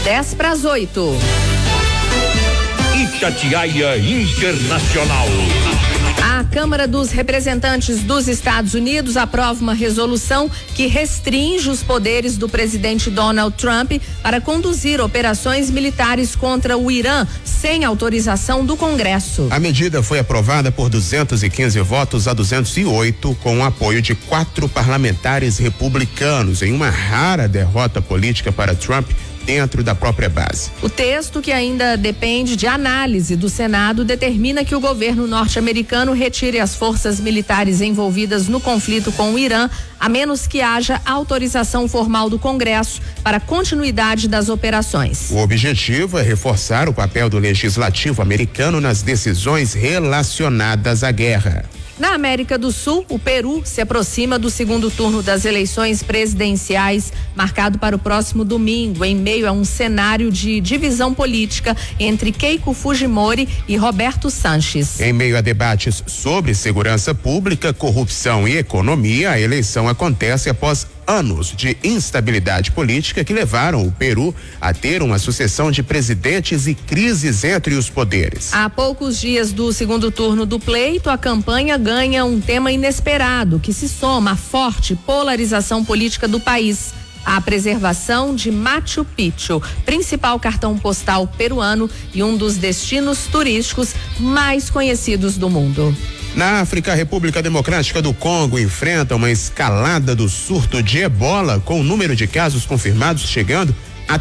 7:50. Itatiaia Internacional. A Câmara dos Representantes dos Estados Unidos aprova uma resolução que restringe os poderes do presidente Donald Trump para conduzir operações militares contra o Irã sem autorização do Congresso. A medida foi aprovada por 215 votos a 208, com o apoio de 4 parlamentares republicanos, em uma rara derrota política para Trump dentro da própria base. O texto, que ainda depende de análise do Senado, determina que o governo norte-americano retire as forças militares envolvidas no conflito com o Irã, a menos que haja autorização formal do Congresso para a continuidade das operações. O objetivo é reforçar o papel do legislativo americano nas decisões relacionadas à guerra. Na América do Sul, o Peru se aproxima do segundo turno das eleições presidenciais, marcado para o próximo domingo, em meio a um cenário de divisão política entre Keiko Fujimori e Roberto Sanches. Em meio a debates sobre segurança pública, corrupção e economia, a eleição acontece após anos de instabilidade política que levaram o Peru a ter uma sucessão de presidentes e crises entre os poderes. Há poucos dias do segundo turno do pleito, a campanha ganha um tema inesperado que se soma à forte polarização política do país: a preservação de Machu Picchu, principal cartão postal peruano e um dos destinos turísticos mais conhecidos do mundo. Na África, a República Democrática do Congo enfrenta uma escalada do surto de ebola, com o número de casos confirmados chegando a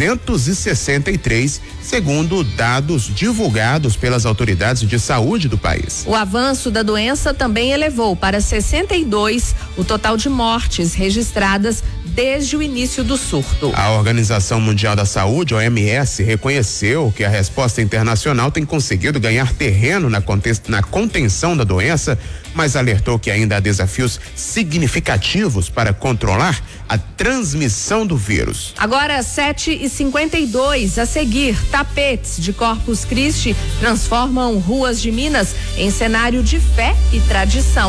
363, segundo dados divulgados pelas autoridades de saúde do país. O avanço da doença também elevou para 62 o total de mortes registradas desde o início do surto. A Organização Mundial da Saúde, OMS, reconheceu que a resposta internacional tem conseguido ganhar terreno na contenção da doença, mas alertou que ainda há desafios significativos para controlar a transmissão do vírus. Agora 7:52, a seguir, tapetes de Corpus Christi transformam ruas de Minas em cenário de fé e tradição.